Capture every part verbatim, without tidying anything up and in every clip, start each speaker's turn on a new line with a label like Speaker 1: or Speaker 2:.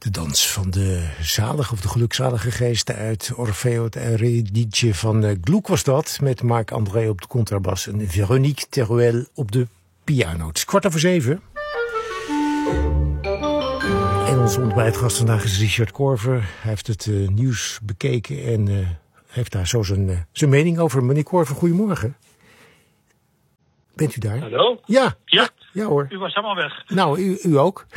Speaker 1: De dans van de zalige of de gelukzalige geesten uit Orfeo et Eurydice van uh, Gluck was dat. Met Marc-André op de contrabas en Véronique Teruel op de piano. Het is kwart over zeven. En onze ontbijtgast vandaag is Richard Korver. Hij heeft het uh, nieuws bekeken en uh, heeft daar zo zijn, uh, zijn mening over. Meneer Korver, goedemorgen. Bent u daar?
Speaker 2: Hallo?
Speaker 1: Ja.
Speaker 2: Ja.
Speaker 1: Ja hoor.
Speaker 2: U was helemaal weg.
Speaker 1: Nou, u, u ook.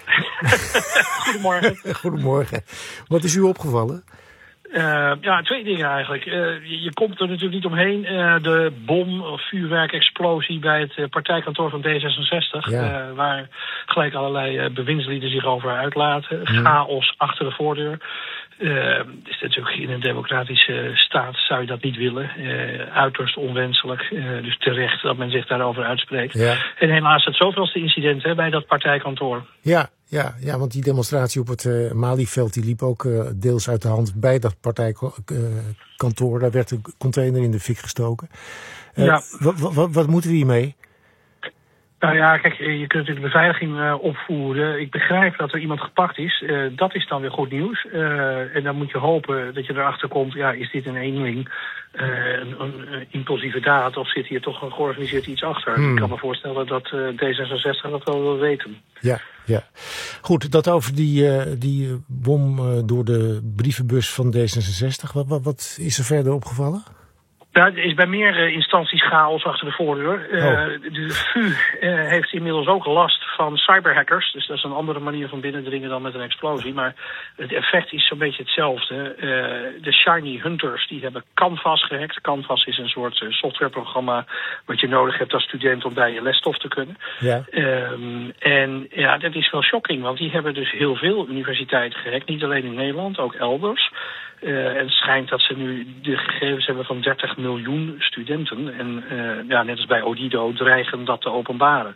Speaker 2: Goedemorgen.
Speaker 1: Goedemorgen. Wat is u opgevallen?
Speaker 2: Uh, ja, twee dingen eigenlijk. Uh, je, je komt er natuurlijk niet omheen. Uh, de bom of vuurwerkexplosie bij het uh, partijkantoor van D zesenzestig. Ja. Uh, waar gelijk allerlei uh, bewindslieden zich over uitlaten. Ja. Chaos achter de voordeur. Uh, is natuurlijk in een democratische staat zou je dat niet willen. Uh, uiterst onwenselijk. Uh, dus terecht dat men zich daarover uitspreekt. Ja. En helaas het zoveelste incident hè, bij dat partijkantoor.
Speaker 1: Ja, ja, ja, want die demonstratie op het uh, Malieveld die liep ook uh, deels uit de hand bij dat partijkantoor. Uh, Daar werd een container in de fik gestoken. Uh, ja. Wat, wat, wat moeten we hiermee?
Speaker 2: Nou ja, kijk, je kunt natuurlijk de beveiliging uh, opvoeren. Ik begrijp dat er iemand gepakt is. Uh, dat is dan weer goed nieuws. Uh, en dan moet je hopen dat je erachter komt, ja, is dit een eenling, uh, een, een, een impulsieve daad, of zit hier toch een georganiseerd iets achter? Hmm. Ik kan me voorstellen dat uh, D zesenzestig dat wel wil weten.
Speaker 1: Ja, ja. Goed, dat over die, uh, die bom uh, door de brievenbus van D zesenzestig. Wat, wat, wat is er verder opgevallen?
Speaker 2: Ja, er is bij meer uh, instanties chaos achter de voordeur. Uh, oh. De V U uh, heeft inmiddels ook last van cyberhackers. Dus dat is een andere manier van binnendringen dan met een explosie. Maar het effect is zo'n beetje hetzelfde. Uh, de Shiny Hunters die hebben Canvas gehackt. Canvas is een soort uh, softwareprogramma wat je nodig hebt als student om bij je lesstof te kunnen. Ja. Um, en ja, dat is wel shocking. Want die hebben dus heel veel universiteiten gehackt. Niet alleen in Nederland, ook elders. Uh, en het schijnt dat ze nu de gegevens hebben van dertig miljoen studenten. En uh, ja, net als bij Odido dreigen dat te openbaren.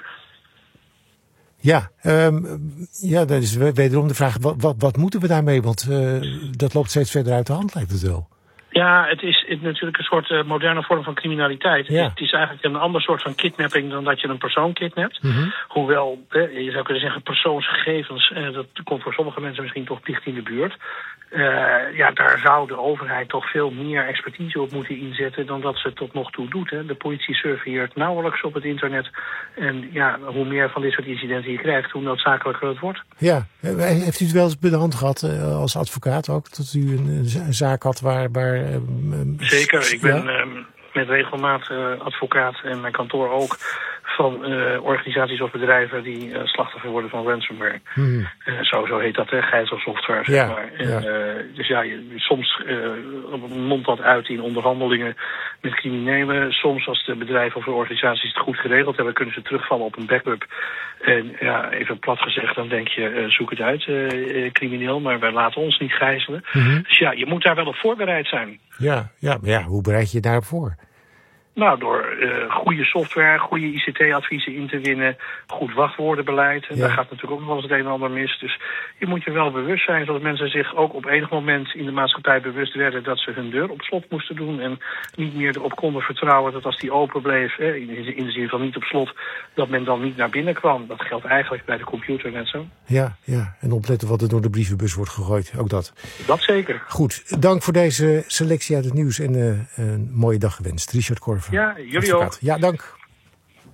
Speaker 1: Ja, um, ja, dat is wederom de vraag, wat, wat, wat moeten we daarmee? Want uh, dat loopt steeds verder uit de hand, lijkt het wel.
Speaker 2: Ja, het is het natuurlijk een soort uh, moderne vorm van criminaliteit. Ja. Het is eigenlijk een ander soort van kidnapping dan dat je een persoon kidnapt. Mm-hmm. Hoewel, eh, je zou kunnen zeggen, persoonsgegevens, eh, dat komt voor sommige mensen misschien toch dicht in de buurt. Uh, ja, daar zou de overheid toch veel meer expertise op moeten inzetten dan dat ze tot nog toe doet. Hè. De politie surveilleert nauwelijks op het internet. En ja, hoe meer van dit soort incidenten je krijgt, hoe noodzakelijker het wordt.
Speaker 1: Ja, heeft u het wel eens bij de hand gehad uh, als advocaat ook? Dat u een, een zaak had waar... waar uh,
Speaker 2: Zeker, ik ben ja? uh, met regelmaat uh, advocaat en mijn kantoor ook van uh, organisaties of bedrijven die uh, slachtoffer worden van ransomware. Hmm. Uh, zo, zo heet dat, hè, gijzelsoftware, zeg ja, maar. En, ja. Uh, dus ja, je, soms uh, mondt dat uit in onderhandelingen met criminelen. Soms, als de bedrijven of de organisaties het goed geregeld hebben, kunnen ze terugvallen op een backup. En ja, even plat gezegd, dan denk je, uh, zoek het uit, uh, uh, crimineel, maar wij laten ons niet gijzelen. Mm-hmm. Dus ja, je moet daar wel op voorbereid zijn.
Speaker 1: Ja, ja, maar ja, hoe bereid je je daarop voor?
Speaker 2: Nou, door uh, goede software, goede I C T-adviezen in te winnen, goed wachtwoordenbeleid. En ja. Daar gaat natuurlijk ook nog wel eens het een en ander mis. Dus je moet je wel bewust zijn, zodat mensen zich ook op enig moment in de maatschappij bewust werden dat ze hun deur op slot moesten doen. En niet meer erop konden vertrouwen dat als die open bleef, hè, in de zin van niet op slot, dat men dan niet naar binnen kwam. Dat geldt eigenlijk bij de computer net zo.
Speaker 1: Ja, ja. En opletten wat er door de brievenbus wordt gegooid. Ook dat.
Speaker 2: Dat zeker.
Speaker 1: Goed, dank voor deze selectie uit het nieuws en uh, een mooie dag gewenst. Richard Korver.
Speaker 2: Ja, jullie ook.
Speaker 1: Ja, dank.